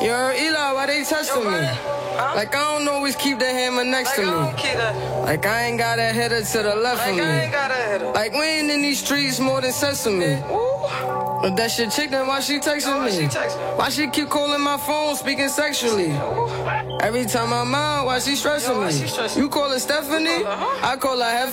Yo, Eli, why they testing me? Like I don't always keep the hammer next to me. Like I ain't got a header to the left of me. Like we ain't in these streets more than sesame. But that shit chick, then why she texting me? Why she keep calling my phone, speaking sexually? Every time I'm out, why she stressing me? You call her Stephanie? I call her Hef.